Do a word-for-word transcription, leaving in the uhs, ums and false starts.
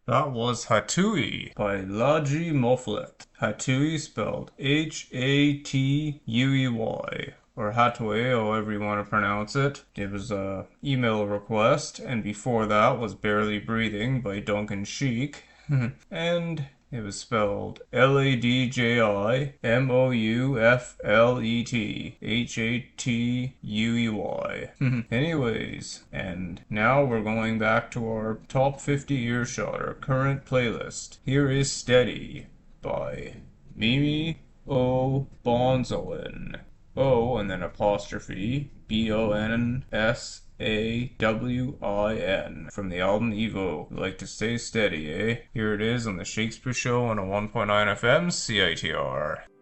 That was Hatui by Laji Moflet. Hatui spelled H A T U E Y, or Hatui, however you want to pronounce it. It was a email request, and before that was Barely Breathing by Duncan Sheik. And it was spelled L A D J I M O U F L E T H A T U E Y. Anyways, and now we're going back to our top fifty earshot, our current playlist. Here is Steady by Mimi O. Bonzoin. O and then apostrophe B O N S A W I N from the album Evo. We like to stay steady, eh? Here it is on the Shakespeare Show on a one point nine F M C I T R.